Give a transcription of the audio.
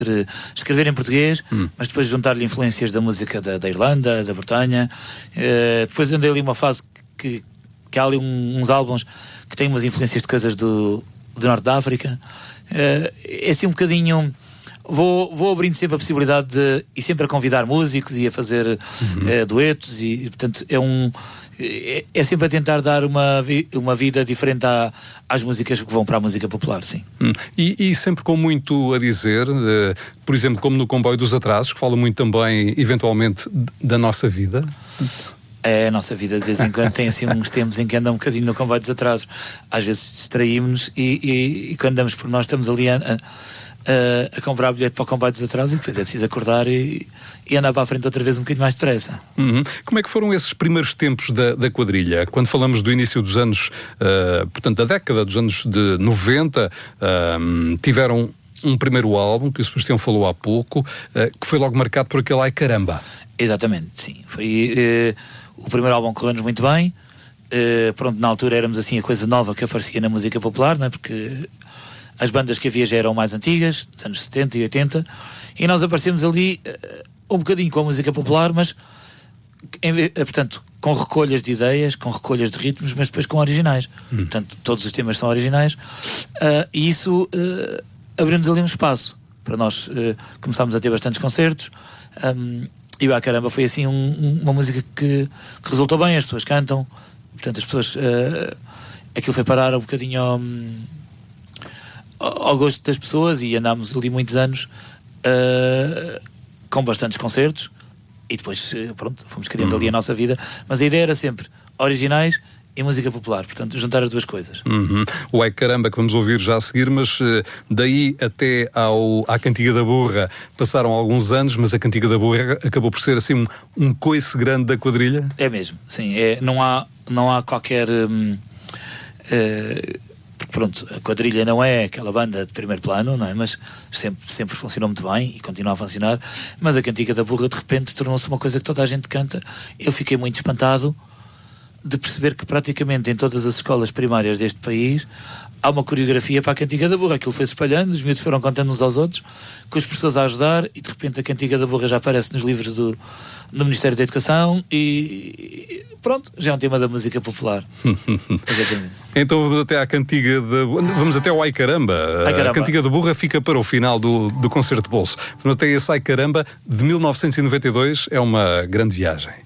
escrever em português, mas depois juntar-lhe influências da música da Irlanda, da Bretanha. Depois andei ali uma fase que há ali uns álbuns que têm umas influências de coisas do Norte da África. É assim um bocadinho... Vou abrindo sempre a possibilidade de... E sempre a convidar músicos e a fazer duetos e portanto é sempre a tentar dar uma vida diferente às músicas que vão para a música popular, sim. E sempre com muito a dizer, por exemplo, como no Comboio dos Atrasos, que fala muito também, eventualmente, da nossa vida. É, a nossa vida de vez em quando tem assim uns tempos em que anda um bocadinho no Comboio dos Atrasos. Às vezes distraímos-nos e quando andamos por nós estamos ali a comprar bilhete para o Comboio dos Atrasos e depois é preciso acordar e andar para a frente outra vez um bocadinho mais depressa. Como é que foram esses primeiros tempos da quadrilha? Quando falamos do início dos anos, portanto da década dos anos de 90, tiveram um primeiro álbum, que o Sebastião falou há pouco, que foi logo marcado por aquele Ai Caramba. Exatamente, sim. Foi o primeiro álbum correu-nos muito bem. Pronto, na altura éramos assim a coisa nova que aparecia na música popular, não é? Porque as bandas que havia já eram mais antigas, dos anos 70 e 80, e nós aparecemos ali um bocadinho com a música popular, mas portanto, com recolhas de ideias, com recolhas de ritmos, mas depois com originais. Portanto, todos os temas são originais, e isso abriu-nos ali um espaço para nós começámos a ter bastantes concertos, e o Caramba foi assim uma música que resultou bem, as pessoas cantam, portanto as pessoas aquilo foi parar um bocadinho ao gosto das pessoas e andámos ali muitos anos com bastantes concertos e depois pronto, fomos criando ali a nossa vida, mas a ideia era sempre originais e música popular, portanto juntar as duas coisas. O Ai Caramba que vamos ouvir já a seguir, mas daí até à Cantiga da Burra passaram alguns anos, mas a Cantiga da Burra acabou por ser assim um coice grande da quadrilha? É mesmo, sim, não há qualquer pronto, a quadrilha não é aquela banda de primeiro plano, não é? Mas sempre funcionou muito bem e continua a funcionar, mas a Cantiga da Burra de repente tornou-se uma coisa que toda a gente canta. Eu fiquei muito espantado de perceber que praticamente em todas as escolas primárias deste país há uma coreografia para a Cantiga da Burra. Aquilo foi-se espalhando, os miúdos foram contando uns aos outros, com as pessoas a ajudar, e de repente a Cantiga da Burra já aparece nos livros do Ministério da Educação e pronto, já é um tema da música popular. Exatamente. Então vamos até à Cantiga vamos até ao Ai Caramba. A Cantiga da Burra fica para o final do concerto de bolso. Vamos até esse Ai Caramba de 1992, é uma grande viagem.